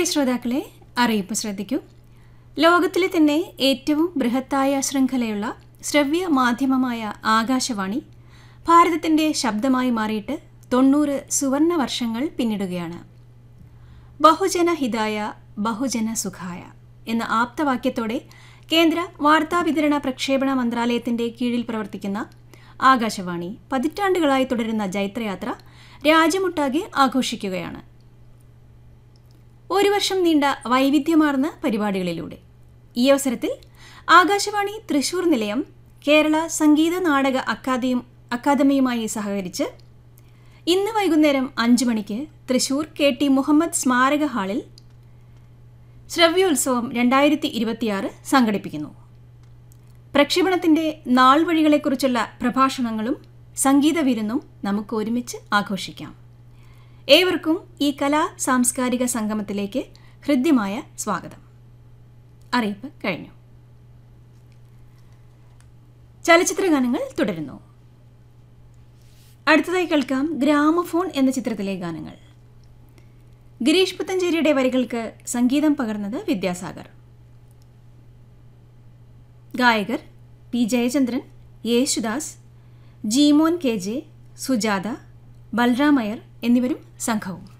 പ്രിയ ശ്രോതാക്കളെ, അറിയിപ്പ് ശ്രദ്ധിക്കൂ. ലോകത്തിലെ തന്നെ ഏറ്റവും ബൃഹത്തായ ശൃംഖലയുള്ള ശ്രവ്യ മാധ്യമമായ ആകാശവാണി ഭാരതത്തിൻ്റെ ശബ്ദമായി മാറിയിട്ട് 90 സുവർണ വർഷങ്ങൾ പിന്നിടുകയാണ്. ബഹുജന ഹിതായ ബഹുജന സുഖായ എന്ന ആപ്തവാക്യത്തോടെ കേന്ദ്ര വാർത്താവിതരണ പ്രക്ഷേപണ മന്ത്രാലയത്തിൻ്റെ കീഴിൽ പ്രവർത്തിക്കുന്ന ആകാശവാണി പതിറ്റാണ്ടുകളായി തുടരുന്ന ജൈത്രയാത്ര രാജ്യമൊട്ടാകെ ആഘോഷിക്കുകയാണ്. ഒരു വർഷം നീണ്ട വൈവിധ്യമാർന്ന പരിപാടികളിലൂടെ ഈ അവസരത്തിൽ ആകാശവാണി തൃശൂർ നിലയം കേരള സംഗീത നാടക അക്കാദമിയുമായി സഹകരിച്ച് ഇന്ന് വൈകുന്നേരം 5 മണിക്ക് തൃശൂർ KT മുഹമ്മദ് സ്മാരക ഹാളിൽ ശ്രവ്യോത്സവം 2026 സംഘടിപ്പിക്കുന്നു. പ്രക്ഷേപണത്തിൻ്റെ നാൾ വഴികളെക്കുറിച്ചുള്ള പ്രഭാഷണങ്ങളും സംഗീത വിരുന്നും നമുക്ക് ഒരുമിച്ച് ആഘോഷിക്കാം. ഏവർക്കും ഈ കലാ സാംസ്കാരിക സംഗമത്തിലേക്ക് ഹൃദ്യമായ സ്വാഗതം. അറിയിപ്പ് കഴിഞ്ഞു. ചലച്ചിത്ര ഗാനങ്ങൾ തുടരുന്നു. അടുത്തതായി കേൾക്കാം ഗ്രാമഫോൺ എന്ന ചിത്രത്തിലെ ഗാനങ്ങൾ. ഗിരീഷ് പുത്തഞ്ചേരിയുടെ വരികൾക്ക് സംഗീതം പകർന്നത് വിദ്യാസാഗർ. ഗായകർ P. ജയചന്ദ്രൻ, യേശുദാസ്, ജീമോൻ KJ, സുജാത, ബൽറാം അയ്യർ എന്നിവരും സംഘവും.